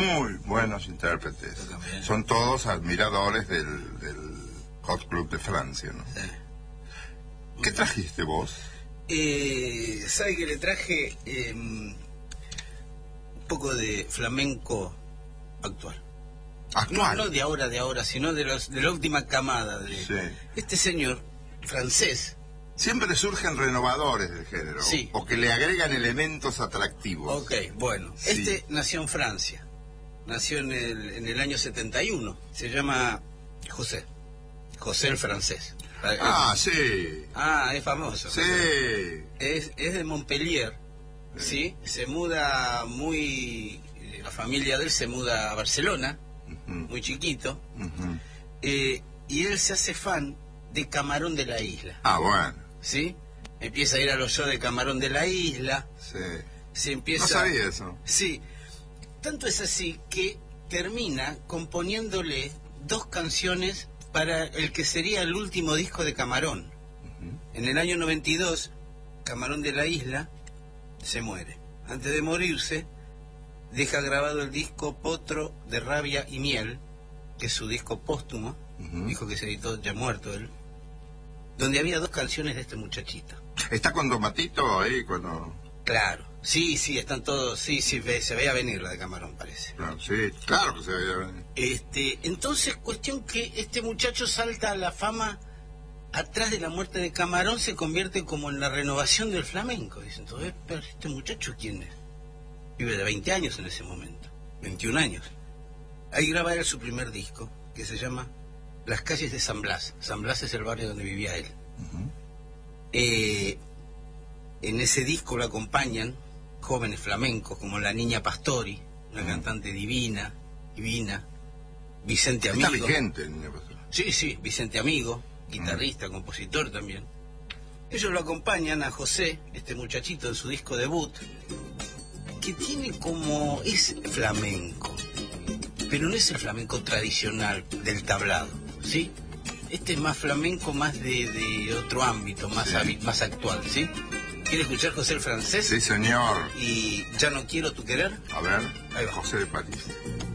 muy buenos intérpretes. Son todos admiradores del Hot Club de Francia, ¿no? Sí. ¿Qué trajiste vos? ¿Sabe que le traje un poco de flamenco actual? Actual. No de ahora, sino de la última camada. Sí. Este señor francés. Siempre surgen renovadores del género, Sí. o que le agregan elementos atractivos. Ok, bueno. Sí. Este nació en Francia. Nació en el año 71. Se llama José. José el francés. Ah, sí. Ah, es famoso. Sí. Es de Montpellier, ¿sí? Se muda la familia de él se muda a Barcelona, muy chiquito, y él se hace fan de Camarón de la Isla. Ah, bueno. ¿Sí? Empieza a ir a los shows de Camarón de la Isla. Sí. Se empieza... No sabía eso. Sí. Tanto es así que termina componiéndole 2 canciones para el que sería el último disco de Camarón. En el año 92, Camarón de la Isla se muere. Antes de morirse, deja grabado el disco Potro de Rabia y Miel, que es su disco póstumo, disco que se editó ya muerto él, donde había 2 canciones de este muchachito. ¿Está con Tomatito ahí cuando...? Claro, sí, están todos, sí, se veía venir la de Camarón, parece. Claro, sí, claro que se veía venir. Entonces, cuestión que este muchacho salta a la fama atrás de la muerte de Camarón, se convierte como en la renovación del flamenco. Dicen, entonces, pero este muchacho, ¿quién es? Vive de 20 años en ese momento, 21 años. Ahí graba él su primer disco, que se llama Las calles de San Blas. San Blas es el barrio donde vivía él. En ese disco lo acompañan jóvenes flamencos como la Niña Pastori, una cantante divina, Vicente Amigo. Está vigente, Niña Pastori. Sí, Vicente Amigo, guitarrista, compositor también. Ellos lo acompañan a José, este muchachito, en su disco debut, que tiene como... es flamenco, pero no es el flamenco tradicional del tablado, ¿sí? Este es más flamenco, más de otro ámbito, más actual, ¿sí? ¿Quiere escuchar José el francés? Sí, señor. Y Ya no quiero tu querer. A ver, Ahí va. José de París.